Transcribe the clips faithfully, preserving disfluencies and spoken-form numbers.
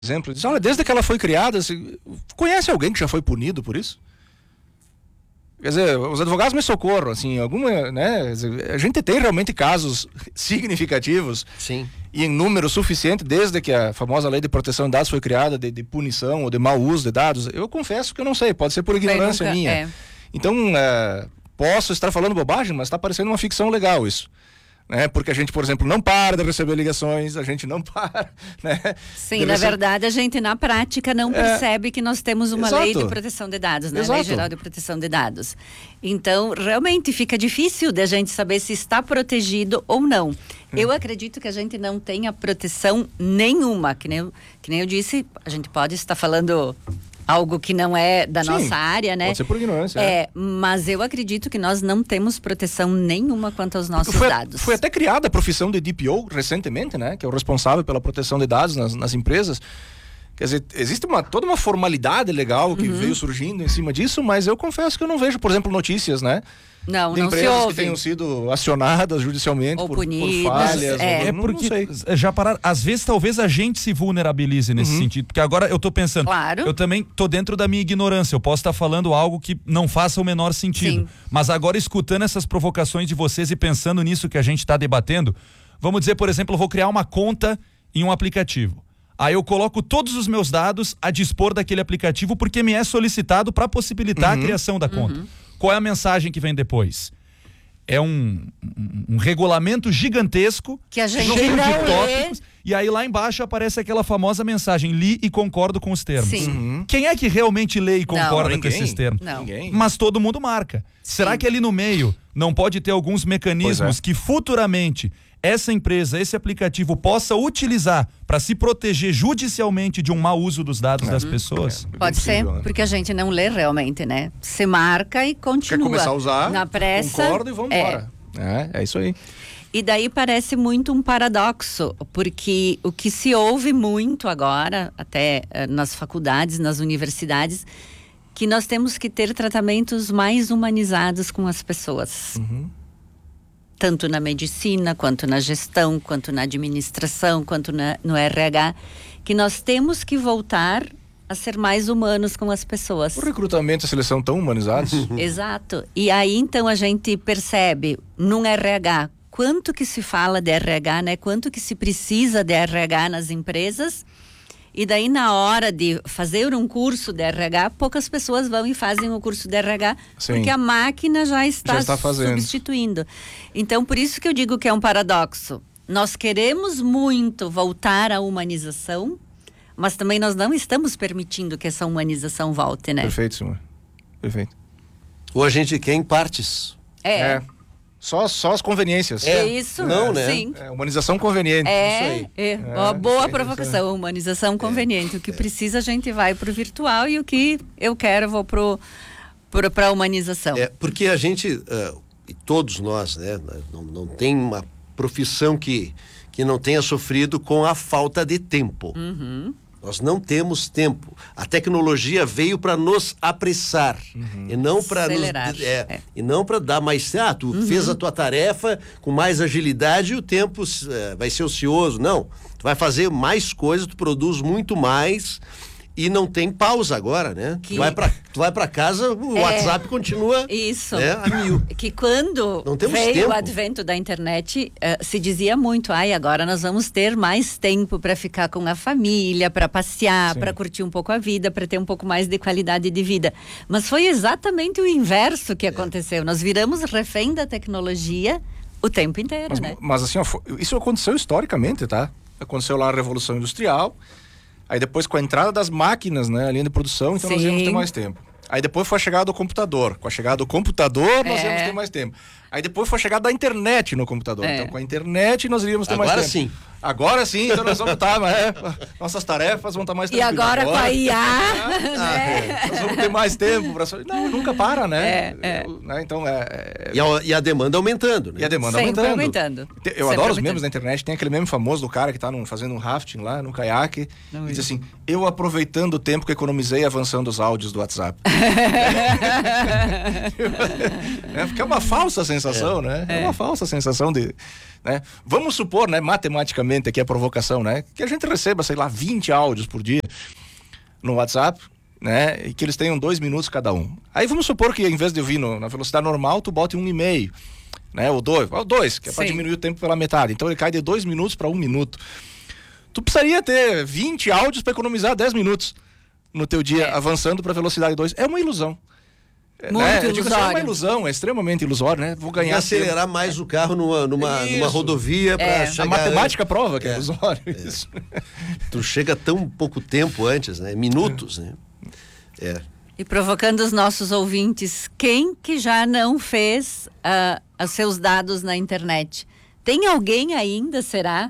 exemplo, diz, olha, desde que ela foi criada, assim, conhece alguém que já foi punido por isso? Quer dizer, os advogados me socorram, assim, alguma, né, a gente tem realmente casos significativos. Sim. E em número suficiente, desde que a famosa lei de proteção de dados foi criada, de, de punição ou de mau uso de dados. Eu confesso que eu não sei, pode ser por ignorância nunca, minha. é. Então, é, posso estar falando bobagem, mas está parecendo uma ficção legal isso. Né? Porque a gente, por exemplo, não para de receber ligações, a gente não para, né? Sim, na verdade, a gente na prática não percebe é, que nós temos uma exato. lei de proteção de dados, né? Exato. Lei Geral de Proteção de Dados. Então, realmente fica difícil de a gente saber se está protegido ou não. Hum. Eu acredito que a gente não tenha proteção nenhuma, que nem, eu, que nem eu disse, a gente pode estar falando algo que não é da Sim, nossa área, né? Pode ser por ignorância. É, é. mas eu acredito que nós não temos proteção nenhuma quanto aos nossos foi, dados. Foi até criada a profissão de D P O recentemente, né? Que é o responsável pela proteção de dados nas, nas empresas. Quer dizer, existe uma, toda uma formalidade legal que uhum. veio surgindo em cima disso, mas eu confesso que eu não vejo, por exemplo, notícias, né? Não, de não empresas se ouve. que tenham sido acionadas judicialmente ou por, punidas, por falhas. É, ou, é não, porque, não sei. já pararam, às vezes talvez a gente se vulnerabilize nesse uhum. sentido, porque agora eu tô pensando, claro. eu também tô dentro da minha ignorância, eu posso estar falando algo que não faça o menor sentido, Sim. mas agora escutando essas provocações de vocês e pensando nisso que a gente está debatendo, vamos dizer, por exemplo, eu vou criar uma conta em um aplicativo. Aí eu coloco todos os meus dados a dispor daquele aplicativo porque me é solicitado para possibilitar uhum. a criação da conta. Uhum. Qual é a mensagem que vem depois? É um, um, um regulamento gigantesco que a gente cheio não de lê. tópicos, e aí lá embaixo aparece aquela famosa mensagem: li e concordo com os termos. Sim. Uhum. Quem é que realmente lê e concorda não, com esses termos? Não. Mas todo mundo marca. Sim. Será que ali no meio não pode ter alguns mecanismos é. que futuramente essa empresa, esse aplicativo possa utilizar para se proteger judicialmente de um mau uso dos dados uhum. das pessoas? É, pode ser, né? Porque a gente não lê realmente, né? Se marca e continua. Quer começar a usar, na pressa, concordo e vamos embora. É. é, é isso aí. E daí parece muito um paradoxo, porque o que se ouve muito agora, até nas faculdades, nas universidades, que nós temos que ter tratamentos mais humanizados com as pessoas. Uhum. Tanto na medicina, quanto na gestão, quanto na administração, quanto na, no R H, que nós temos que voltar a ser mais humanos com as pessoas. O recrutamento e a seleção tão humanizados. Exato. E aí, então, a gente percebe, num R H, quanto que se fala de R H, né? Quanto que se precisa de R H nas empresas. E daí, na hora de fazer um curso de R H, poucas pessoas vão e fazem o curso de R H, Sim. porque a máquina já está, já está substituindo. Então, por isso que eu digo que é um paradoxo. Nós queremos muito voltar à humanização, mas também nós não estamos permitindo que essa humanização volte, né? Perfeito, senhor. Perfeito. Ou a gente quer em partes. É. é. Só, só as conveniências. É isso. Não, né? Sim. É, humanização conveniente. É, isso aí. é. é Uma boa isso provocação, aí. humanização conveniente. É. O que precisa a gente vai pro virtual e o que eu quero eu vou pro, pro, pra humanização. É, porque a gente, uh, e todos nós, né, não, não tem uma profissão que, que não tenha sofrido com a falta de tempo. Uhum. Nós não temos tempo. A tecnologia veio para nos apressar uhum. e não para nos é, é. e não para dar mais. Ah, tu uhum. fez a tua tarefa com mais agilidade e o tempo uh, vai ser ocioso. Não, tu vai fazer mais coisas, tu produz muito mais. E não tem pausa agora, né? Que... Tu vai pra, tu vai pra casa, o é, WhatsApp continua isso. Né, a mil. Que quando veio tempo. o advento da internet, uh, se dizia muito, ai, agora nós vamos ter mais tempo para ficar com a família, para passear, para curtir um pouco a vida, para ter um pouco mais de qualidade de vida. Mas foi exatamente o inverso que aconteceu. É. Nós viramos refém da tecnologia o tempo inteiro, mas, né? Mas assim, ó, isso aconteceu historicamente, tá? Aconteceu lá a Revolução Industrial. Aí depois com a entrada das máquinas, né, a linha de produção, então Sim. nós íamos ter mais tempo. Aí depois foi a chegada do computador. Com a chegada do computador, nós é. íamos ter mais tempo. Aí depois foi a chegada da internet no computador. É. Então com a internet nós iríamos ter agora mais tempo. Sim. Agora sim, então nós vamos estar, é, nossas tarefas vão estar mais tranquilas. E agora, agora com a I A, ah, né? Nós vamos ter mais tempo para... Não, nunca para, né? É, é. Eu, né? Então é... é... E, a, e a demanda aumentando, né? E a demanda Sempre aumentando. aumentando. Eu Sempre adoro aumentando. os memes da internet. Tem aquele meme famoso do cara que está fazendo um rafting lá, num caiaque. Não, e diz assim, eu aproveitando o tempo que economizei avançando os áudios do WhatsApp. É porque é uma falsa sensação sensação, É. né? É. É. uma falsa sensação de... Né? Vamos supor, né, matematicamente aqui a provocação, né? Que a gente receba, sei lá, vinte áudios por dia no WhatsApp, né? E que eles tenham dois minutos cada um. Aí vamos supor que, em vez de eu vir no, na velocidade normal, tu bote um e meio, né? Ou dois, ou dois, que é para diminuir o tempo pela metade. Então ele cai de dois minutos para um minuto. Tu precisaria ter vinte áudios para economizar dez minutos no teu dia, é. avançando para velocidade dois. É uma ilusão. Muito né? ilusório. Digo assim, é uma ilusão, é extremamente ilusório, né? Vou ganhar. E acelerar tempo. mais o carro numa, numa, numa rodovia para É. chegar. A matemática antes. prova que é, É. ilusório É. isso. Tu chega tão pouco tempo antes, né? Minutos, né? É. E provocando os nossos ouvintes, quem que já não fez uh, os seus dados na internet? Tem alguém ainda, será,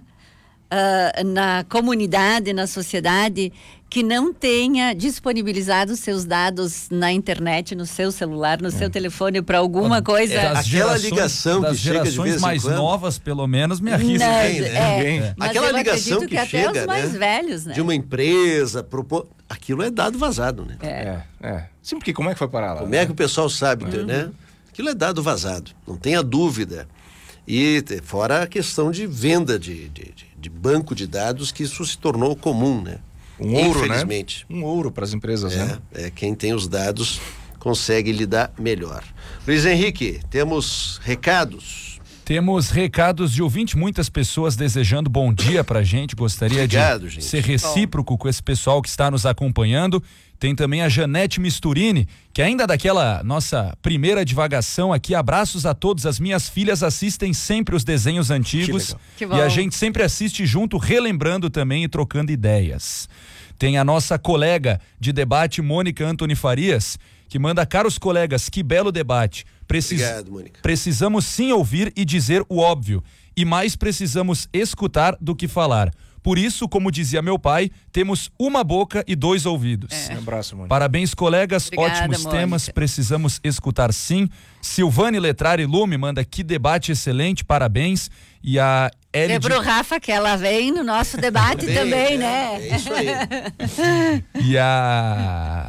uh, na comunidade, na sociedade, que não tenha disponibilizado os seus dados na internet, no seu celular, no é. seu telefone para alguma coisa? É, aquela gerações, ligação das que chega de gerações vez em mais quando. novas, pelo menos, me arrisco. Não, Ninguém, né? é, Ninguém. mas Aquela eu ligação acredito que, que até chega, os mais né? velhos, né? De uma empresa, propor... aquilo é dado vazado, né? É. É, é. Sim, porque como é que foi parar lá? Como é que o pessoal sabe, Uhum. né? Aquilo é dado vazado, não tenha dúvida. E fora a questão de venda de, de, de, de banco de dados, que isso se tornou comum, né? Um ouro, Infelizmente. né? Um ouro para as empresas, É, né? é, quem tem os dados consegue lidar melhor. Luiz Henrique, temos recados? Temos recados de ouvinte, muitas pessoas desejando bom dia pra gente. Gostaria Obrigado, de gente. ser recíproco com esse pessoal que está nos acompanhando. Tem também a Janete Misturini, que ainda daquela nossa primeira divagação aqui, abraços a todos. As minhas filhas assistem sempre os desenhos antigos Que e bom. a gente sempre assiste junto, relembrando também e trocando ideias. Tem a nossa colega de debate, Mônica Antoni Farias, que manda: caros colegas, que belo debate. Precis... Obrigado, Mônica. Precisamos sim ouvir e dizer o óbvio, e mais precisamos escutar do que falar. Por isso, como dizia meu pai, temos uma boca e dois ouvidos. Um abraço, Mônica. Parabéns, colegas, Obrigada, ótimos Mônica. temas, precisamos escutar sim. Silvane Letrari Lume manda: que debate excelente, parabéns. E a É Elide... pro Rafa que ela vem no nosso debate Bem, também, é, né? É isso aí. E a...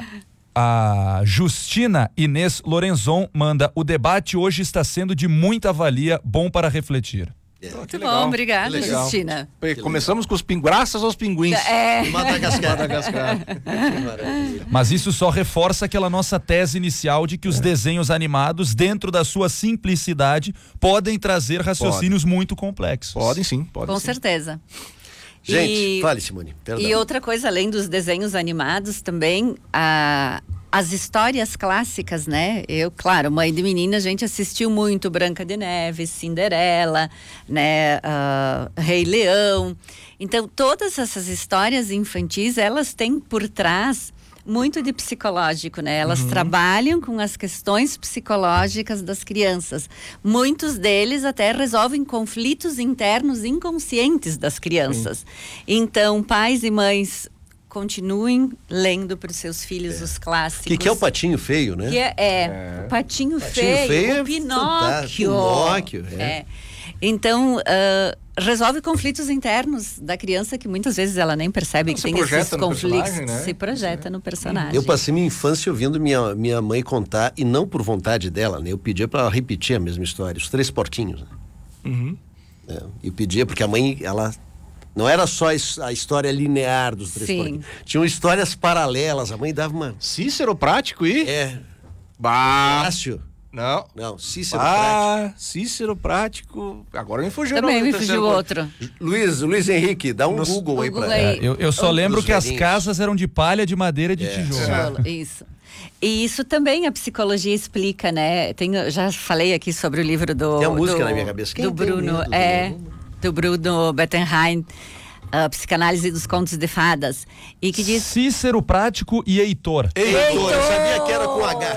A Justina Inês Lorenzon manda: o debate hoje está sendo de muita valia, bom para refletir. É. Que Muito legal, bom, obrigada, que legal. Justina. Bem, Começamos com os pin... graças aos pinguins. É. Madagascar. Madagascar. Que maravilha. Mas isso só reforça aquela nossa tese inicial de que os desenhos animados, dentro da sua simplicidade, podem trazer raciocínios muito complexos. Podem sim, podem Com sim. certeza. Gente, E- fale, Simone. Perdão. E outra coisa, além dos desenhos animados, também a, as histórias clássicas, né? Eu, claro, mãe de menina, a gente assistiu muito Branca de Neve, Cinderela, né? ah, Rei Leão. Então, todas essas histórias infantis, elas têm por trás muito de psicológico, né? Elas trabalham com as questões psicológicas das crianças. Muitos deles até resolvem conflitos internos inconscientes das crianças. Então, pais e mães, continuem lendo para os seus filhos os clássicos. Que, que é o Patinho Feio, né? Que é, é, o Patinho, Patinho Feio, Feio é o Pinóquio. fantástico, Pinóquio, é. É. Então, ah, resolve conflitos internos da criança que muitas vezes ela nem percebe Não, que se tem projeta esses no conflitos. personagem, né? Se projeta no personagem. Eu passei minha infância ouvindo minha, minha mãe contar, e não por vontade dela, né? Eu pedia para ela repetir a mesma história, os Três Porquinhos. Né? Uhum. É, eu pedia, porque a mãe, ela... Não era só a história linear dos Três Sim. Porquinhos. Tinham histórias paralelas, a mãe dava uma... Cícero prático e... É... Bah! Fácil. Não. Não, Cícero Prático. Ah, Cícero prático. Agora me fugiu. Também não, me o terceiro fugiu ponto. outro. Luiz, Luiz Henrique, dá um Nos- Google aí Google pra... aí. É, eu, eu só Dos lembro que as velhinhos. casas eram de palha, de madeira, de tijolo. Tijolo, Isso. E isso também a psicologia explica, né? Tem, eu já falei aqui sobre o livro do... Tem a música do, na minha cabeça. Quem Do tem Bruno, medo do é, mundo? do Bruno Bettenheim, a Psicanálise dos Contos de Fadas. E que diz... Cícero Prático e Heitor. Heitor, eu sabia que era com H.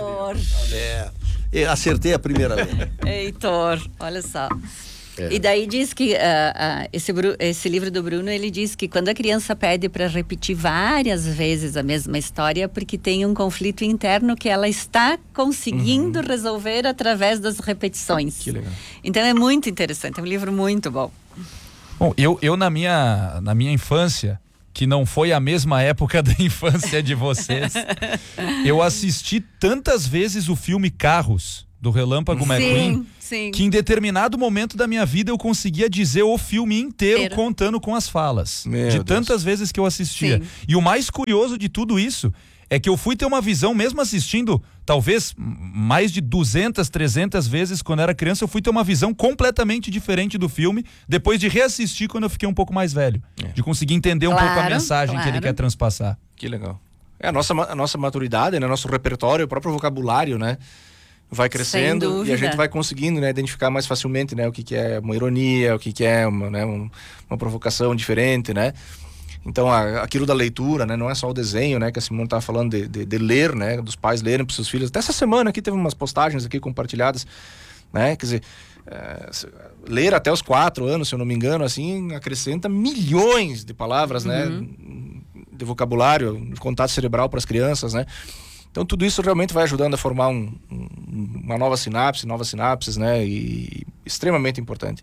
É, eu acertei a primeira letra. Heitor, olha só. É. E daí diz que ah, ah, esse, Bru- esse livro do Bruno, ele diz que quando a criança pede para repetir várias vezes a mesma história, porque tem um conflito interno que ela está conseguindo resolver através das repetições. Que legal. Então é muito interessante, é um livro muito bom. Bom, eu, eu na, minha, na minha infância, que não foi a mesma época da infância de vocês, eu assisti tantas vezes o filme Carros, do Relâmpago sim, McQueen, sim. que em determinado momento da minha vida eu conseguia dizer o filme inteiro Inteiro. contando com as falas. Meu de Deus. tantas vezes que eu assistia. Sim. E o mais curioso de tudo isso é que eu fui ter uma visão, mesmo assistindo talvez mais de duzentas, trezentas vezes quando era criança, eu fui ter uma visão completamente diferente do filme depois de reassistir quando eu fiquei um pouco mais velho. É. De conseguir entender um claro, pouco a mensagem claro. que ele quer transpassar. Que legal. É a nossa, a nossa maturidade, né? Nosso repertório, o próprio vocabulário, né? Vai crescendo e a gente vai conseguindo, né, identificar mais facilmente, né, o que, que é uma ironia, o que, que é uma, né, um, uma provocação diferente, né? Então, a, aquilo da leitura, né, não é só o desenho, né, que a Simone estava falando de, de, de ler, né, dos pais lerem para os seus filhos. Até essa semana aqui teve umas postagens aqui compartilhadas, né, quer dizer, é, ler até os quatro anos, se eu não me engano, assim, acrescenta milhões de palavras, uhum. né, de vocabulário, de contato cerebral para as crianças, né? Então tudo isso realmente vai ajudando a formar um, um, uma nova sinapse, novas sinapses, né? E extremamente importante.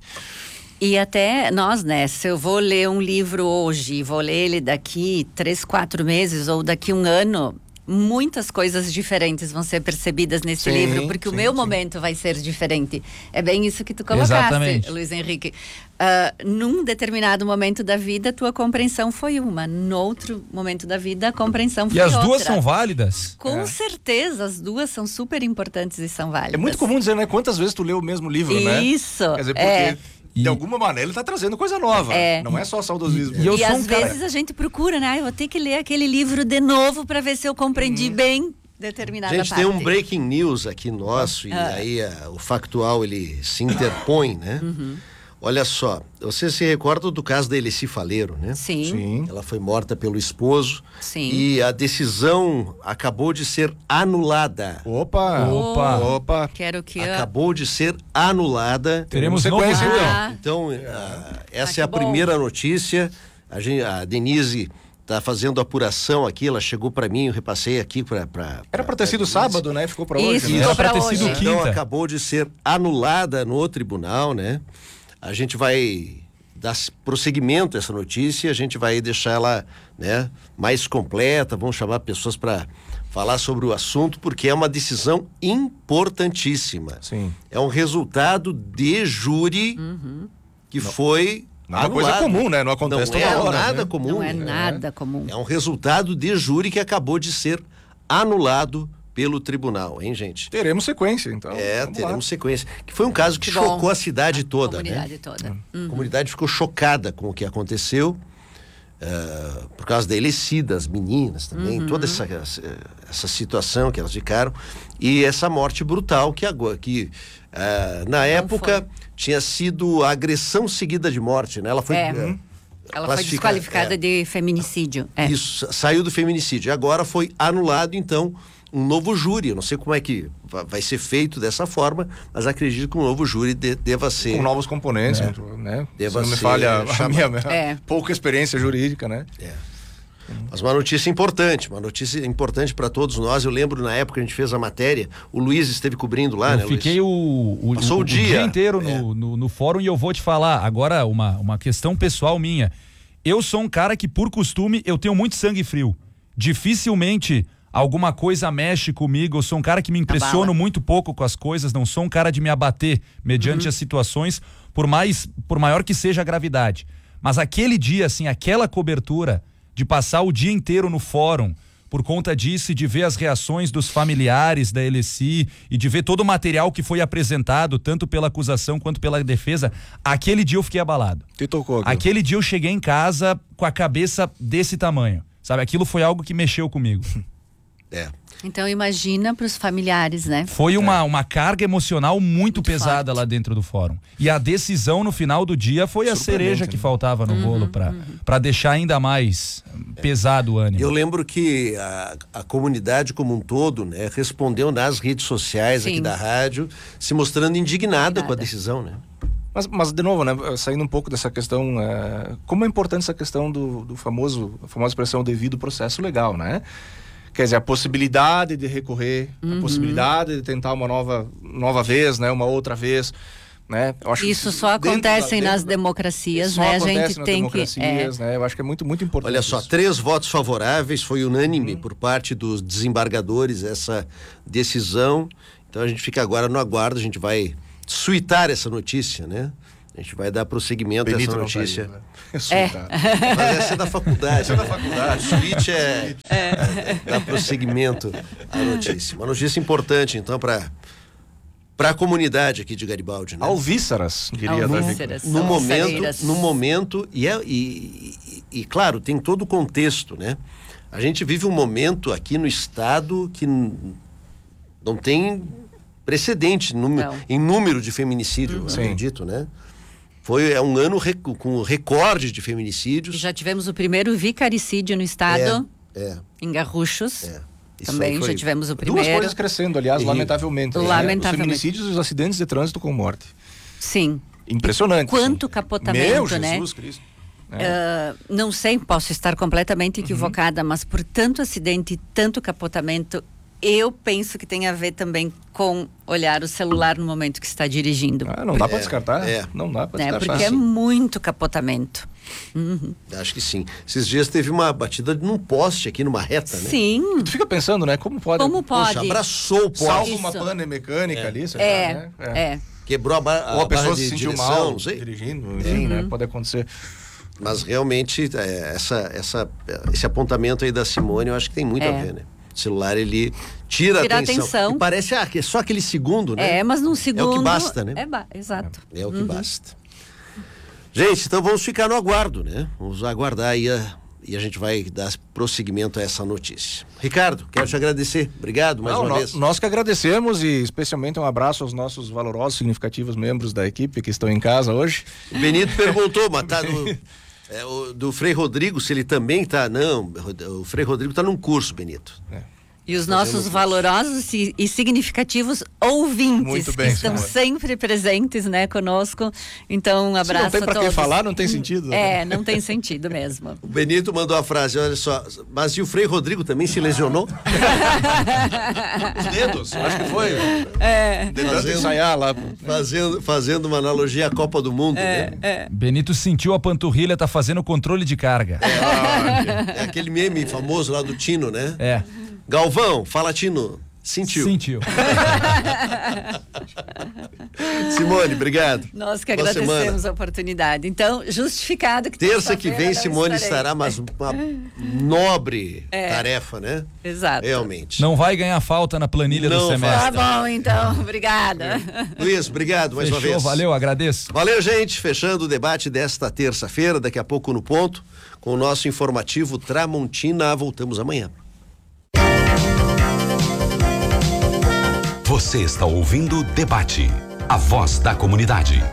E até nós, né? Se eu vou ler um livro hoje, vou ler ele daqui três, quatro meses ou daqui um ano, muitas coisas diferentes vão ser percebidas nesse sim, livro, porque sim, o meu sim. momento vai ser diferente. É bem isso que tu colocaste, Exatamente. Luiz Henrique. Uh, num determinado momento da vida, a tua compreensão foi uma. No outro momento da vida, a compreensão foi outra. E as outra. duas são válidas? Com É. certeza, as duas são super importantes e são válidas. É muito comum dizer, né? Quantas vezes tu lê o mesmo livro, né? Isso. Quer dizer, porque é. de alguma maneira ele tá trazendo coisa nova. É. Não é só saudosismo. E eu E sou às um cara- vezes a gente procura, né? Ah, eu vou ter que ler aquele livro de novo para ver se eu compreendi Uhum. bem determinada Gente, parte. tem um breaking news aqui nosso e Ah. aí a- o factual ele se interpõe, né? Uhum. Olha só, você se recorda do caso da Eleci Faleiro, né? Sim, sim. Sim. Ela foi morta pelo esposo Sim. e a decisão acabou de ser anulada. Opa! Opa. Opa! Quero que... Acabou de ser anulada. Teremos sequência, novo- então. Ah. Então, ah, essa que é a bom. primeira notícia. A, gente, a Denise está fazendo apuração aqui, ela chegou para mim, eu repassei aqui para... Era pra ter sido sábado, né? Ficou pra hoje. Isso, né? Era ficou pra pra ter sido hoje. Então quinta. acabou de ser anulada no tribunal, né? A gente vai dar prosseguimento a essa notícia, a gente vai deixar ela, né, mais completa, vamos chamar pessoas para falar sobre o assunto, porque é uma decisão importantíssima. Sim. É um resultado de júri Uhum. que foi Nada anulado. coisa comum, né? Não acontece Não toda é hora, nada né? comum. Não é né? nada comum. É um resultado de júri que acabou de ser anulado pelo tribunal, hein, gente? Teremos sequência, então. É, vamos teremos lá. sequência. Que foi um caso que Que bom. chocou a cidade toda, Comunidade né? toda. A comunidade ficou chocada com o que aconteceu, uh, por causa da Eleci, das meninas também, toda essa, essa, essa situação que elas ficaram, e essa morte brutal que agora, que uh, na época foi. tinha sido a agressão seguida de morte, né? Ela foi... É. uh, Ela foi classifica- desqualificada é. de feminicídio. É. Isso, saiu do feminicídio. E agora foi anulado, então, um novo júri. Eu não sei como é que va- vai ser feito dessa forma, mas acredito que um novo júri de- deva ser. Com novos componentes, É. né? Deva Se não me ser falha a chamado. minha, minha É. pouca experiência jurídica, né? É. Mas uma notícia importante, uma notícia importante para todos nós. Eu lembro na época que a gente fez a matéria, o Luiz esteve cobrindo lá, Eu né, fiquei Luiz? o, o, Passou o, o o dia. inteiro É. no, no, no fórum e eu vou te falar. Agora, uma, uma questão pessoal minha. Eu sou um cara que, por costume, eu tenho muito sangue frio. Dificilmente alguma coisa mexe comigo. Eu sou um cara que me impressiono Abala. muito pouco com as coisas. Não sou um cara de me abater mediante as situações, por mais, por maior que seja a gravidade. Mas aquele dia, assim, aquela cobertura de passar o dia inteiro no fórum, por conta disso e de ver as reações dos familiares da Eleci e de ver todo o material que foi apresentado, tanto pela acusação quanto pela defesa, aquele dia eu fiquei abalado. Te tocou aqui. Aquele dia eu cheguei em casa com a cabeça desse tamanho, sabe? Aquilo foi algo que mexeu comigo. É. Então imagina para os familiares, né? Foi uma, uma carga emocional muito, Muito pesada forte. lá dentro do fórum. E a decisão no final do dia foi a Surpreendente, cereja que né? faltava no bolo pra, pra deixar ainda mais pesado o ânimo. Eu lembro que a, a comunidade como um todo, né, respondeu nas redes sociais aqui Sim. da rádio, se mostrando indignada, Indignada. com a decisão, né? Mas, mas, de novo, né, saindo um pouco dessa questão, é, como é importante essa questão do, do famoso, a famosa expressão devido processo legal, né? Quer dizer, a possibilidade de recorrer, Uhum. a possibilidade de tentar uma nova, nova vez, né, uma outra vez, né? Eu acho Isso que só dentro acontece da- nas dentro da- democracias, só né? A acontece gente nas tem que. É, democracias, né? Eu acho que é muito, muito importante. Olha só, isso. três votos favoráveis, foi unânime por parte dos desembargadores essa decisão. Então a gente fica agora no aguardo, a gente vai suitar essa notícia, né? A gente vai dar prosseguimento a essa notícia. Tá aí, né? É. Mas essa é da faculdade. Essa é da faculdade. Suíte é, é. Dá prosseguimento à notícia. Uma notícia importante, então, para para a comunidade aqui de Garibaldi, né? Alvíceras, diria Alvíceras. No São momento, celeiras. no momento e, é, e, e, e claro, tem todo o contexto, né? A gente vive um momento aqui no estado que n- não tem precedente número, Não. em número de feminicídio, Uhum. acredito, né? Foi é um ano rec- com recorde de feminicídios. Já tivemos o primeiro vicaricídio no estado, É, em Garruchos. é. Isso Também aí foi- já tivemos o Duas primeiro. coisas crescendo, aliás, E- lamentavelmente. né? Lamentavelmente. Os feminicídios e os acidentes de trânsito com morte. Sim. Impressionante. Quanto sim. capotamento, Meu né? Jesus Cristo. É. Ah, não sei, posso estar completamente equivocada, mas por tanto acidente e tanto capotamento, eu penso que tem a ver também com olhar o celular no momento que está dirigindo. Ah, não dá pra É, descartar. é. Não dá pra Né? descartar. Porque é Sim. muito capotamento. Uhum. Acho que sim. Esses dias teve uma batida num poste aqui numa reta, né? Sim. Tu fica pensando, né? Como pode. Como pode? Poxa, abraçou o poste. Salvo uma Isso. pane mecânica ali, sei É, lá, né? é. Quebrou a, ba a Ou a pessoa barra se de sentiu direção, mal não sei. dirigindo, enfim, né? Pode acontecer. Mas realmente, é, essa, essa, esse apontamento aí da Simone, eu acho que tem muito É. a ver, né? O celular, ele tira, Tira a a atenção. atenção. E parece ah, que é só aquele segundo, né? É, mas num segundo. basta, né? É ba- exato. É o que basta. Gente, então vamos ficar no aguardo, né? Vamos aguardar aí a, e a gente vai dar prosseguimento a essa notícia. Ricardo, quero te agradecer. Obrigado mais Não, uma nó- vez. Nós que agradecemos e especialmente um abraço aos nossos valorosos, significativos membros da equipe que estão em casa hoje. O Benito perguntou, mas tá no, é, o, do Frei Rodrigo, se ele também tá. Não, o Frei Rodrigo tá num curso, Benito. E os Fazendo nossos isso. valorosos e, e significativos ouvintes Muito que bem, estão senhora. sempre presentes, né, conosco. Então, um Se abraço não tem a pra todos. quem falar, não tem sentido. né? É, não tem sentido mesmo. O Benito mandou a frase, olha só, mas e o Frei Rodrigo também se lesionou? Os dedos, acho que foi. É. De tanto Fazendo- ensaiar lá. Fazendo, fazendo uma analogia à Copa do Mundo, né? Benito sentiu a panturrilha, tá fazendo o controle de carga. É aquele meme famoso lá do Tino, né? É. Galvão, fala Tino. Sentiu. Sentiu. Simone, obrigado. Nós que Boa agradecemos semana. a oportunidade. Então, justificado que Terça que terça-feira vem, não Simone estarei. estará, mas uma nobre É. tarefa, né? Exato. Realmente. Não vai ganhar falta na planilha Não do vai. semestre. Tá bom, então. Obrigada. Luiz, obrigado mais uma Fechou, vez. valeu, agradeço. Valeu, gente. Fechando o debate desta terça-feira, daqui a pouco no ponto, com o nosso informativo Tramontina. Voltamos amanhã. Você está ouvindo o Debate, a voz da comunidade.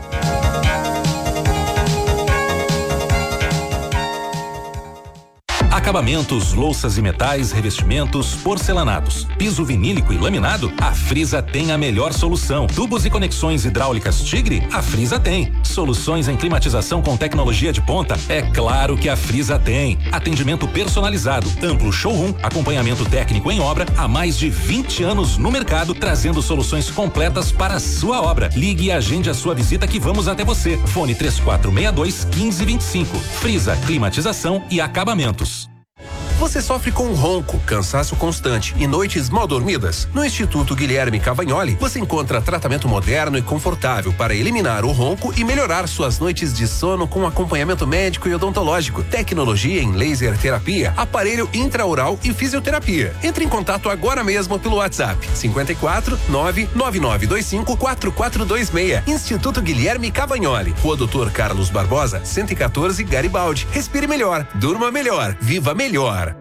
Acabamentos, louças e metais, revestimentos, porcelanatos, piso vinílico e laminado, a Frisa tem a melhor solução. Tubos e conexões hidráulicas Tigre, a Frisa tem. Soluções em climatização com tecnologia de ponta, é claro que a Frisa tem. Atendimento personalizado, amplo showroom, acompanhamento técnico em obra, há mais de vinte anos no mercado, trazendo soluções completas para a sua obra. Ligue e agende a sua visita que vamos até você. Fone três quatro seis dois, um cinco dois cinco. Frisa, climatização e acabamentos. Você sofre com ronco, cansaço constante e noites mal dormidas? No Instituto Guilherme Cavagnoli, você encontra tratamento moderno e confortável para eliminar o ronco e melhorar suas noites de sono com acompanhamento médico e odontológico, tecnologia em laser terapia, aparelho intraoral e fisioterapia. Entre em contato agora mesmo pelo WhatsApp cinquenta e quatro, nove nove nove dois cinco, quatro quatro dois seis. Instituto Guilherme Cavagnoli, Rua doutor Carlos Barbosa, cento e quatorze, Garibaldi. Respire melhor, durma melhor, viva melhor.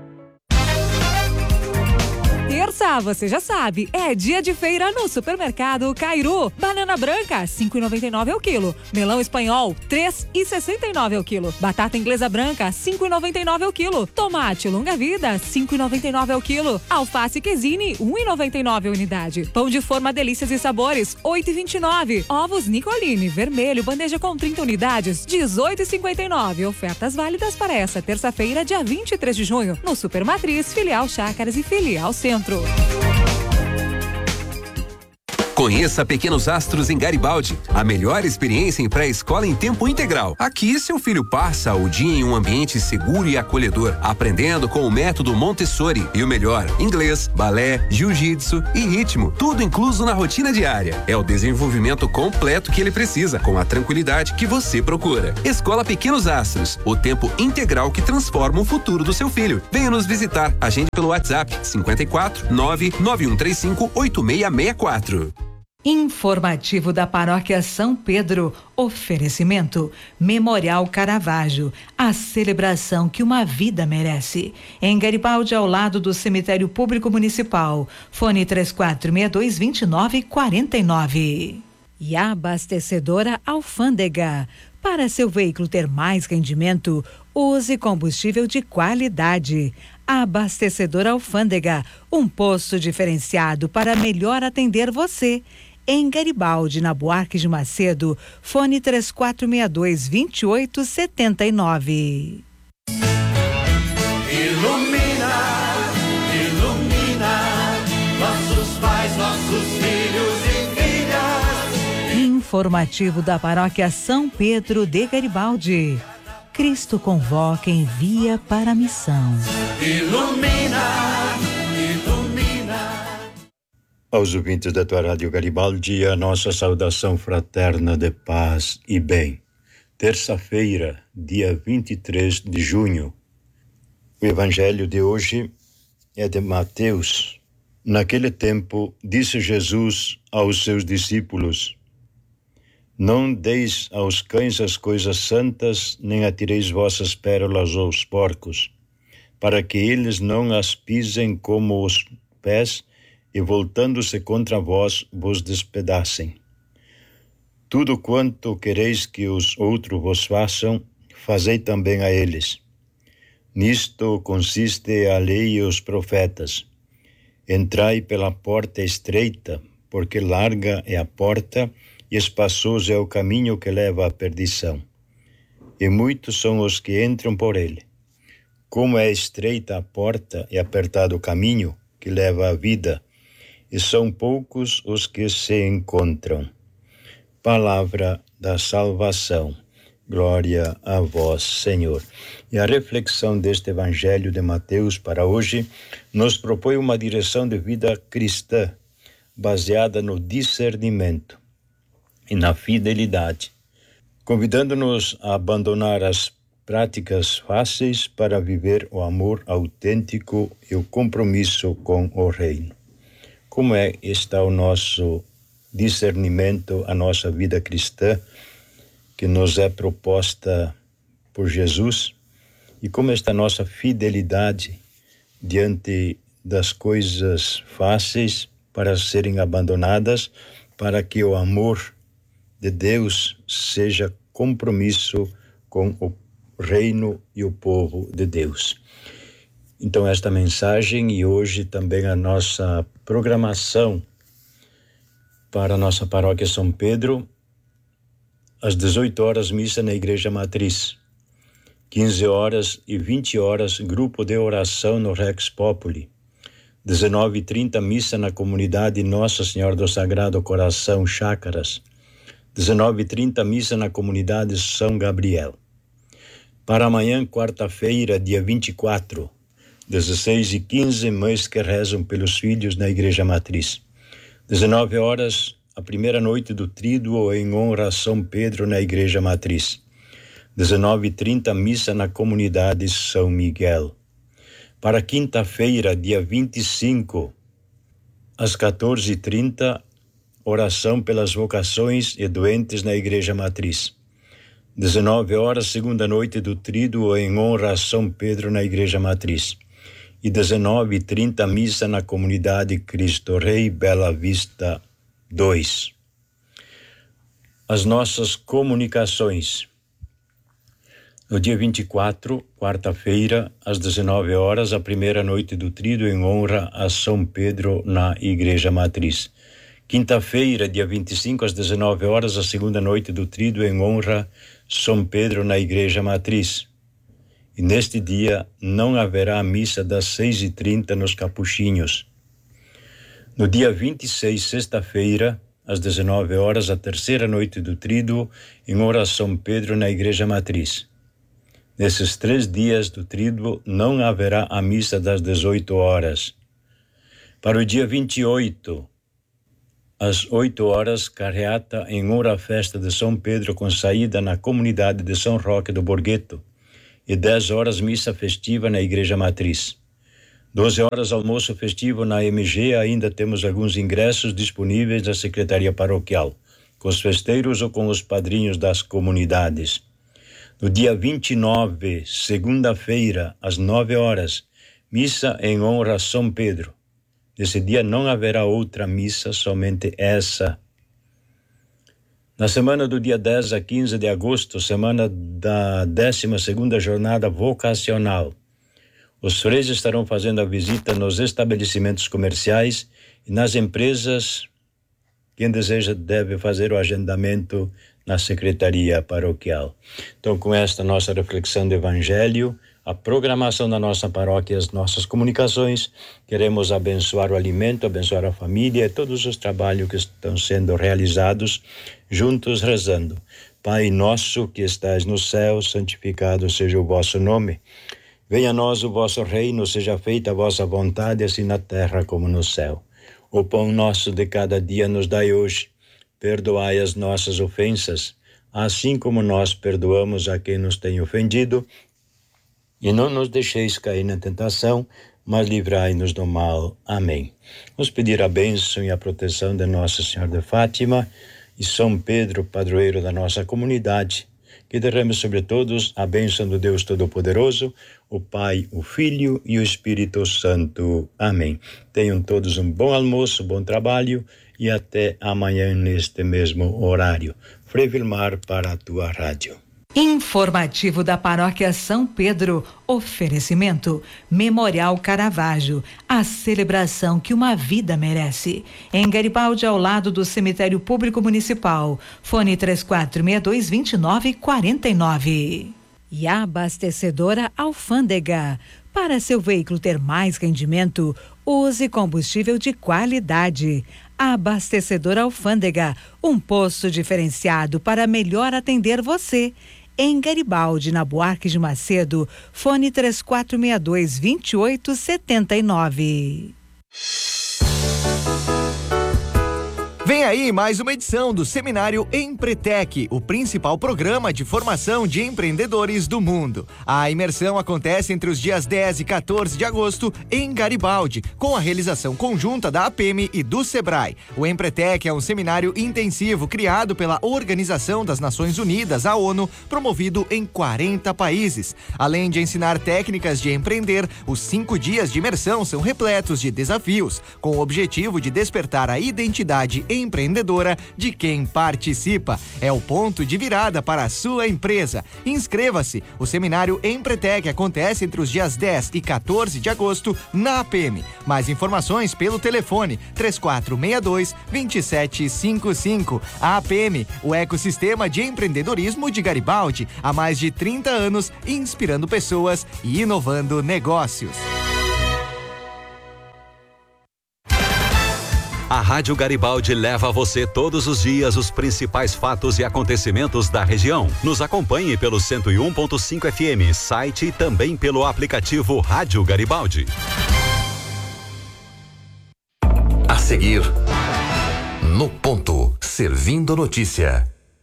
Terça, você já sabe, é dia de feira no Supermercado Cairu. Banana branca, cinco e noventa e nove ao quilo. Melão espanhol, três e sessenta e nove ao quilo. Batata inglesa branca, cinco e noventa e nove ao quilo. Tomate longa vida, cinco e noventa e nove ao quilo. Alface quesini, um e noventa e nove a unidade. Pão de forma delícias e sabores, oito e vinte e nove. Ovos Nicolini, vermelho, bandeja com trinta unidades, dezoito e cinquenta e nove. Ofertas válidas para essa terça-feira, dia vinte e três de junho, no Supermatriz, Filial Chácaras e Filial Centro. Conheça Pequenos Astros em Garibaldi, a melhor experiência em pré-escola em tempo integral. Aqui seu filho passa o dia em um ambiente seguro e acolhedor, aprendendo com o método Montessori e o melhor, inglês, balé, jiu-jitsu e ritmo, tudo incluso na rotina diária. É o desenvolvimento completo que ele precisa, com a tranquilidade que você procura. Escola Pequenos Astros, o tempo integral que transforma o futuro do seu filho. Venha nos visitar, agende pelo WhatsApp cinquenta e quatro, nove nove um três cinco, oito seis seis quatro. Informativo da Paróquia São Pedro. Oferecimento Memorial Caravaggio, a celebração que uma vida merece. Em Garibaldi, ao lado do Cemitério Público Municipal. Fone três quatro seis dois, dois nove quatro nove. E a abastecedora Alfândega. Para seu veículo ter mais rendimento, use combustível de qualidade. A abastecedora Alfândega, um posto diferenciado para melhor atender você. Em Garibaldi, na Buarque de Macedo, fone três quatro seis dois, dois oito sete nove. Ilumina, ilumina, nossos pais, nossos filhos e filhas. Informativo da Paróquia São Pedro de Garibaldi. Cristo convoca e envia para a missão. Ilumina, ilumina. Aos ouvintes da tua Rádio Garibaldi, a nossa saudação fraterna de paz e bem. Terça-feira, dia vinte e três de junho. O evangelho de hoje é de Mateus. Naquele tempo, disse Jesus aos seus discípulos: não deis aos cães as coisas santas, nem atireis vossas pérolas aos porcos, para que eles não as pisem como os pés, e voltando-se contra vós, vos despedacem. Tudo quanto quereis que os outros vos façam, fazei também a eles. Nisto consiste a lei e os profetas. Entrai pela porta estreita, porque larga é a porta, e espaçoso é o caminho que leva à perdição. E muitos são os que entram por ele. Como é estreita a porta e apertado o caminho que leva à vida, e são poucos os que se encontram. Palavra da salvação. Glória a vós, Senhor. E a reflexão deste Evangelho de Mateus para hoje nos propõe uma direção de vida cristã, baseada no discernimento e na fidelidade, convidando-nos a abandonar as práticas fáceis para viver o amor autêntico e o compromisso com o reino. Como é está o nosso discernimento, a nossa vida cristã, que nos é proposta por Jesus, e como está a nossa fidelidade diante das coisas fáceis para serem abandonadas, para que o amor de Deus seja compromisso com o reino e o povo de Deus. Então, esta mensagem e hoje também a nossa programação para a nossa paróquia São Pedro, às dezoito horas, missa na Igreja Matriz. quinze horas e vinte horas, grupo de oração no Rex Populi. dezenove e trinta, missa na comunidade Nossa Senhora do Sagrado Coração, Chácaras. dezenove e trinta, missa na comunidade São Gabriel. Para amanhã, quarta-feira, dia vinte e quatro, dezesseis e quinze, mães que rezam pelos filhos na Igreja Matriz. dezenove horas, a primeira noite do Tríduo em honra a São Pedro na Igreja Matriz. dezenove e trinta, missa na comunidade São Miguel. Para quinta-feira, dia vinte e cinco, às quatorze e trinta, oração pelas vocações e doentes na Igreja Matriz. dezenove horas, segunda noite do Tríduo em honra a São Pedro na Igreja Matriz. E dezenove e trinta, missa na comunidade Cristo Rei, Bela Vista dois. As nossas comunicações. No dia vinte e quatro, quarta-feira, às dezenove horas, a primeira noite do Tríduo em honra a São Pedro na Igreja Matriz. Quinta-feira, dia vinte e cinco, às dezenove horas, a segunda noite do Tríduo em honra São Pedro na Igreja Matriz. E neste dia não haverá missa das seis e trinta nos Capuchinhos. No dia vinte e seis, sexta-feira, às dezenove horas, a terceira noite do Tríduo, em Hora São Pedro, na Igreja Matriz. Nesses três dias do Tríduo, não haverá a missa das dezoito horas. Para o dia vinte e oito, às oito horas, carreata em Hora Festa de São Pedro, com saída na comunidade de São Roque do Borghetto. E dez horas, missa festiva na Igreja Matriz. doze horas, almoço festivo na M G. Ainda temos alguns ingressos disponíveis na Secretaria Paroquial, com os festeiros ou com os padrinhos das comunidades. No dia vinte e nove, segunda-feira, às nove horas, missa em honra a São Pedro. Nesse dia não haverá outra missa, somente essa. Na semana do dia dez a quinze de agosto, semana da décima segunda jornada vocacional, os freis estarão fazendo a visita nos estabelecimentos comerciais e nas empresas. Quem deseja deve fazer o agendamento na Secretaria Paroquial. Então, com esta nossa reflexão do Evangelho, a programação da nossa paróquia, as nossas comunicações, queremos abençoar o alimento, abençoar a família e todos os trabalhos que estão sendo realizados, juntos rezando. Pai nosso que estais no céu, santificado seja o vosso nome. Venha a nós o vosso reino, seja feita a vossa vontade, assim na terra como no céu. O pão nosso de cada dia nos dai hoje. Perdoai as nossas ofensas, assim como nós perdoamos a quem nos tem ofendido. E não nos deixeis cair na tentação, mas livrai-nos do mal. Amém. Vamos pedir a bênção e a proteção de Nossa Senhora de Fátima e São Pedro, padroeiro da nossa comunidade, que derrame sobre todos a bênção do Deus Todo-Poderoso, o Pai, o Filho e o Espírito Santo. Amém. Tenham todos um bom almoço, bom trabalho e até amanhã neste mesmo horário. Frei Vilmar para a tua rádio. Informativo da Paróquia São Pedro. Oferecimento Memorial Caravaggio, a celebração que uma vida merece. Em Garibaldi, ao lado do Cemitério Público Municipal. Fone três quatro seis dois, dois nove quatro nove. E a abastecedora Alfândega. Para seu veículo ter mais rendimento, use combustível de qualidade. A abastecedora Alfândega, um posto diferenciado para melhor atender você. Em Garibaldi, na Buarque de Macedo, fone três quatro seis dois, dois oito sete nove. Vem aí mais uma edição do Seminário Empretec, o principal programa de formação de empreendedores do mundo. A imersão acontece entre os dias dez e quatorze de agosto em Garibaldi, com a realização conjunta da A P M e do Sebrae. O Empretec é um seminário intensivo criado pela Organização das Nações Unidas, a ONU, promovido em quarenta países. Além de ensinar técnicas de empreender, os cinco dias de imersão são repletos de desafios, com o objetivo de despertar a identidade empreendedora de quem participa. É o ponto de virada para a sua empresa. Inscreva-se. O seminário Empretec acontece entre os dias dez e quatorze de agosto na A P M. Mais informações pelo telefone três quatro seis dois, dois sete cinco cinco. A A P M, o ecossistema de empreendedorismo de Garibaldi, há mais de trinta anos, inspirando pessoas e inovando negócios. A Rádio Garibaldi leva a você todos os dias os principais fatos e acontecimentos da região. Nos acompanhe pelo cento e um ponto cinco F M, site e também pelo aplicativo Rádio Garibaldi. A seguir, no ponto, servindo notícia.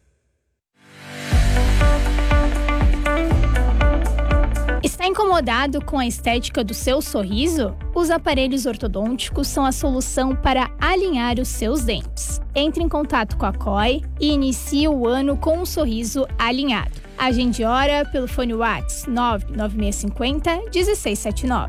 Está incomodado com a estética do seu sorriso? Os aparelhos ortodônticos são a solução para alinhar os seus dentes. Entre em contato com a C O I e inicie o ano com um sorriso alinhado. Agende hora pelo fone WhatsApp nove nove seis cinco zero, um seis sete nove.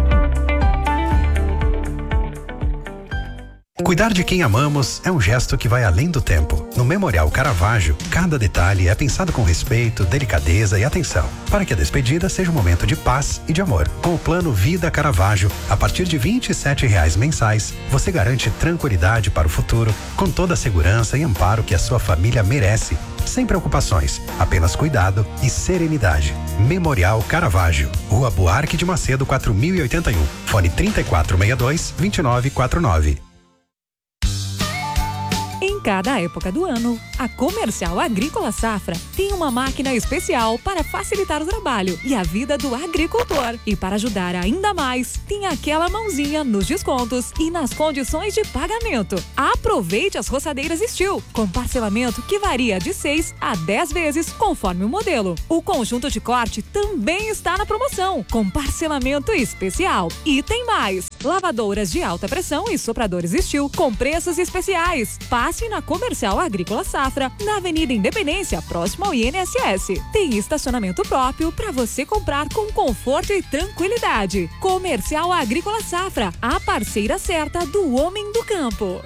Cuidar de quem amamos é um gesto que vai além do tempo. No Memorial Caravaggio, cada detalhe é pensado com respeito, delicadeza e atenção, para que a despedida seja um momento de paz e de amor. Com o plano Vida Caravaggio, a partir de vinte e sete reais mensais, você garante tranquilidade para o futuro, com toda a segurança e amparo que a sua família merece. Sem preocupações, apenas cuidado e serenidade. Memorial Caravaggio, Rua Buarque de Macedo, quatro mil e oitenta e um. Fone trinta e quatro seis dois, dois nove quatro nove. Em cada época do ano, a Comercial Agrícola Safra tem uma máquina especial para facilitar o trabalho e a vida do agricultor. E para ajudar ainda mais, tem aquela mãozinha nos descontos e nas condições de pagamento. Aproveite as roçadeiras Steel, com parcelamento que varia de seis a dez vezes conforme o modelo. O conjunto de corte também está na promoção, com parcelamento especial. E tem mais! Lavadoras de alta pressão e sopradores Steel com preços especiais. Passe na Comercial Agrícola Safra, na Avenida Independência, próximo ao I N S S. Tem estacionamento próprio para você comprar com conforto e tranquilidade. Comercial Agrícola Safra, a parceira certa do homem do campo.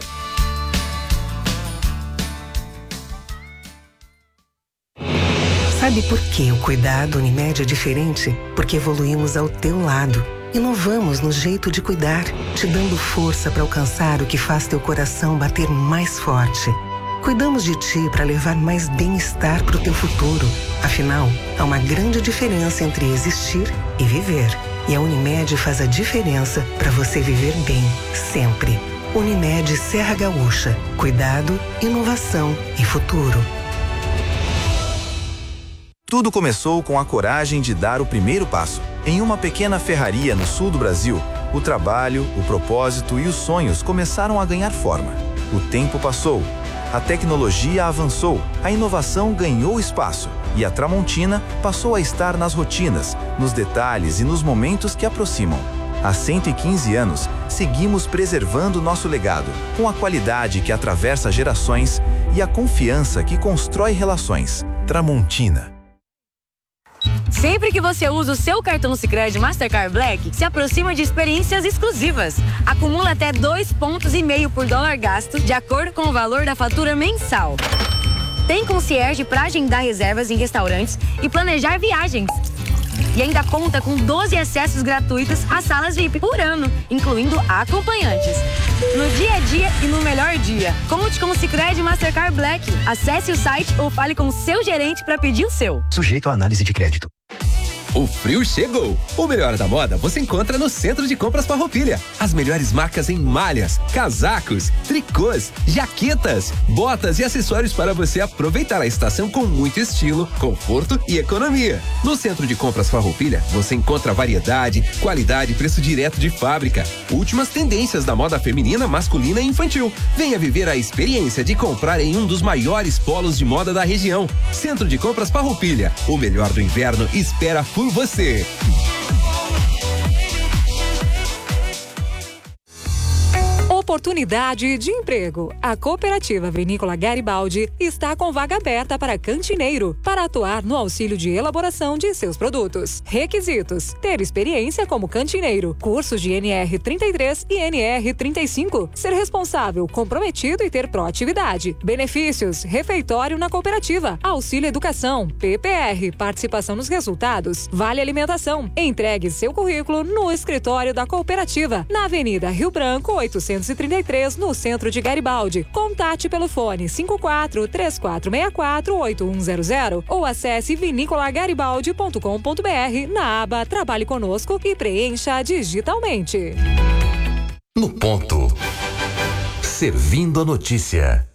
Sabe por que o cuidado Unimed é diferente? Porque evoluímos ao teu lado. Inovamos no jeito de cuidar, te dando força para alcançar o que faz teu coração bater mais forte. Cuidamos de ti para levar mais bem-estar para o teu futuro. Afinal, há uma grande diferença entre existir e viver. E a Unimed faz a diferença para você viver bem, sempre. Unimed Serra Gaúcha. Cuidado, inovação e futuro. Tudo começou com a coragem de dar o primeiro passo. Em uma pequena ferraria no sul do Brasil, o trabalho, o propósito e os sonhos começaram a ganhar forma. O tempo passou, a tecnologia avançou, a inovação ganhou espaço e a Tramontina passou a estar nas rotinas, nos detalhes e nos momentos que aproximam. Há cento e quinze anos, seguimos preservando nosso legado, com a qualidade que atravessa gerações e a confiança que constrói relações. Tramontina. Sempre que você usa o seu cartão Sicredi Mastercard Black, se aproxima de experiências exclusivas. Acumula até dois pontos e meio por dólar gasto, de acordo com o valor da fatura mensal. Tem concierge para agendar reservas em restaurantes e planejar viagens. E ainda conta com doze acessos gratuitos às salas V I P por ano, incluindo acompanhantes. No dia a dia e no melhor dia. Conte com o Sicredi Mastercard Black. Acesse o site ou fale com o seu gerente para pedir o seu. Sujeito à análise de crédito. O frio chegou! O melhor da moda você encontra no Centro de Compras Farroupilha. As melhores marcas em malhas, casacos, tricôs, jaquetas, botas e acessórios para você aproveitar a estação com muito estilo, conforto e economia. No Centro de Compras Farroupilha você encontra variedade, qualidade e preço direto de fábrica. Últimas tendências da moda feminina, masculina e infantil. Venha viver a experiência de comprar em um dos maiores polos de moda da região. Centro de Compras Farroupilha. O melhor do inverno espera por você. Oportunidade de emprego. A Cooperativa Vinícola Garibaldi está com vaga aberta para cantineiro, para atuar no auxílio de elaboração de seus produtos. Requisitos: ter experiência como cantineiro, cursos de N R trinta e três e N R trinta e cinco, ser responsável, comprometido e ter proatividade. Benefícios: refeitório na cooperativa, auxílio educação, P P R, participação nos resultados, vale alimentação. Entregue seu currículo no escritório da cooperativa, na Avenida Rio Branco, oitocentos e trinta e três, no centro de Garibaldi. Contate pelo fone cinco quatro três quatro seis quatro oito um zero zero ou acesse vinícola garibaldi ponto com ponto br na aba Trabalhe Conosco e preencha digitalmente. No ponto. Servindo a notícia.